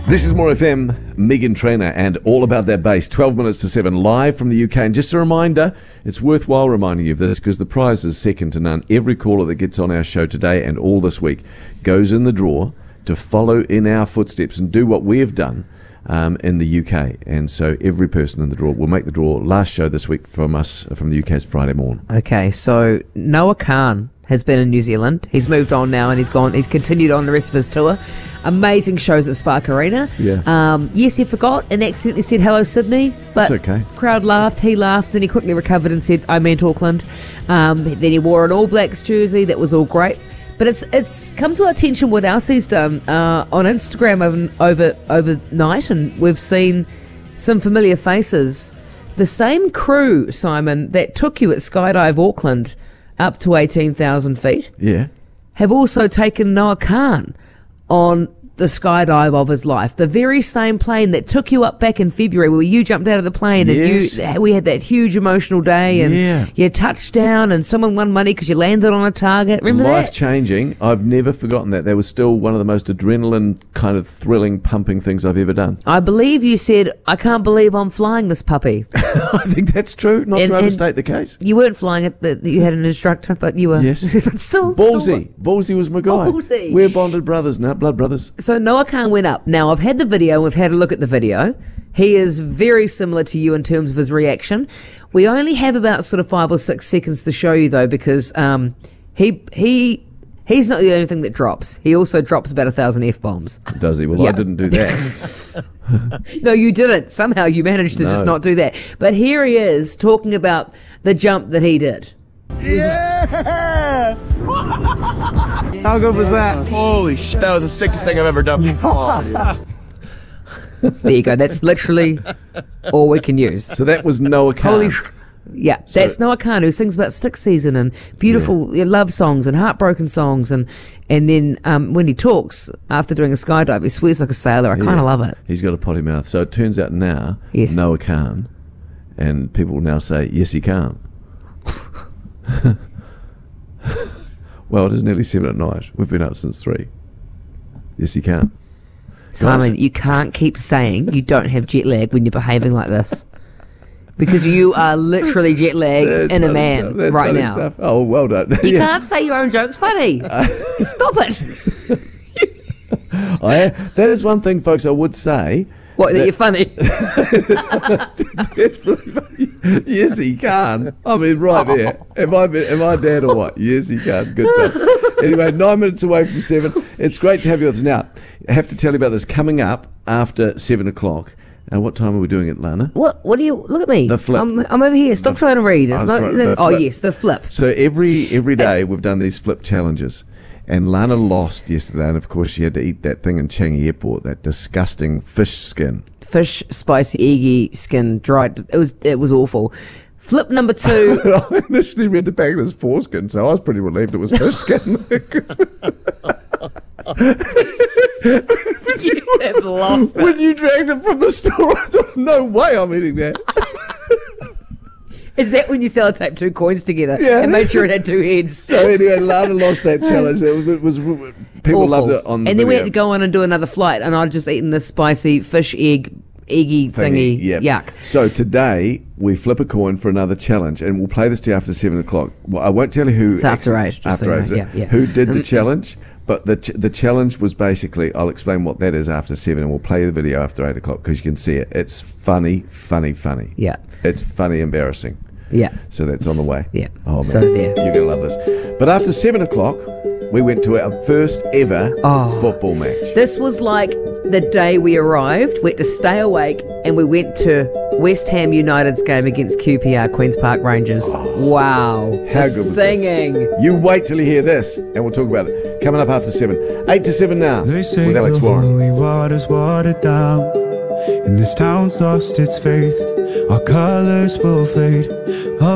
This is More FM, Megan Trainor, and All About That Bass, 12 minutes to 7, live from the UK. And just a reminder, it's worthwhile reminding you of this because the prize is second to none. Every caller that gets on our show today and all this week goes in the draw to follow in our footsteps and do what we have done in the UK. And so every person in the draw will make the draw. Last show this week from us, from the UK's Friday morning. Okay, so Noah Khan has been in New Zealand. He's moved on now and he's continued on the rest of his tour. Amazing shows at Spark Arena. Yeah. Yes, he forgot and accidentally said hello Sydney, but It's okay. crowd laughed, he laughed, and he quickly recovered and said, I meant Auckland. Then he wore an All Blacks jersey. That was all great. But it's come to our attention what else he's done on Instagram overnight, and we've seen some familiar faces. The same crew, Simon, that took you at Skydive Auckland up to 18,000 feet, Yeah. have also taken Noah Khan on the skydive of his life. The very same plane that took you up back in February where you jumped out of the plane Yes. and we had that huge emotional day and Yeah. you touched down and someone won money because you landed on a target. Remember that? Life-changing. I've never forgotten that. That was still one of the most adrenaline, kind of thrilling, pumping things I've ever done. I believe you said, I can't believe I'm flying this puppy. I think that's true, not And- to overstate the case. You weren't flying it, but you had an instructor, but you were. Yes. But still. Ballsy was my guy. Ballsy. We're bonded brothers now, blood brothers. So Noah Khan went up. Now, I've had the video. We've had a look at the video. He is very similar to you in terms of his reaction. We only have about sort of 5 or 6 seconds to show you, though, because he's not the only thing that drops. He also drops about 1,000 F-bombs. Does he? Well, Yeah. I didn't do that. No, you didn't. Somehow you managed to just No. not do that. But here he is talking about the jump that he did. Yeah! How good was that? Holy shit, that was the sickest thing I've ever done before. There you go. That's literally all we can use. So that was Noah Khan. Holy yeah, that's Noah Khan, who sings about stick season and beautiful love songs and heartbroken songs, and then when he talks after doing a skydive, he swears like a sailor. I kind of love it. He's got a potty mouth. So it turns out now, Yes. Noah Khan, and people will now say, yes, he can't. Well, it is nearly 7 at night. We've been up since 3. Yes, he can't. Simon, you can't keep saying you don't have jet lag when you're behaving like this, because you are literally jet lagged That's in a funny man stuff. That's right funny now. stuff. Oh, well done. You Yeah. can't say your own jokes funny. Stop it. That is one thing, folks, I would say. What, that you're funny? Definitely funny. Yes, he can. I mean, right there. Am I dead or what? Yes, he can. Good stuff. Anyway, 9 minutes away from 7. It's great to have you with us. Now, I have to tell you about this coming up after 7 o'clock. What time are we doing it, Lana? What do you look at me? The flip. I'm over here. Stop trying to read. It's not. the Oh flip. yes, the flip. So every day we've done these flip challenges. And Lana lost yesterday, and of course she had to eat that thing in Changi Airport, that disgusting fish skin. Fish, spicy, eggy, skin, dried. It was awful. Flip number 2. I initially read the packet as foreskin, so I was pretty relieved it was fish skin. You have lost it. When you dragged it from the store, I thought, no way I'm eating that. Is that when you sellotape 2 coins together Yeah. and made sure it had 2 heads? So anyway, Lana lost that challenge. It was people Awful. loved it on the And then we video. had to go on and do another flight, and I'd just eaten this spicy fish eggy thingy. Yeah. Yuck. So today we flip a coin for another challenge, and we'll play this to you after 7 o'clock. Well, I won't tell you who. It's after 8, just After so you 8, know. is it? Yeah. Who did the challenge? But the challenge was basically, I'll explain what that is after 7, and we'll play the video after 8 o'clock because you can see it. It's funny. Yeah. It's funny, embarrassing. Yeah. So that's on the way. Yeah. Oh man, So there. you're gonna love this. But after 7 o'clock, we went to our first ever football match. This was like the day we arrived. We had to stay awake, and we went to West Ham United's game against QPR, Queen's Park Rangers. Wow. How The good was singing. this? You wait till you hear this, and we'll talk about it. Coming up after 7. 8 to 7 now They say with Alex the Warren. holy water's watered down, and this town's lost its faith. Our colors will fade.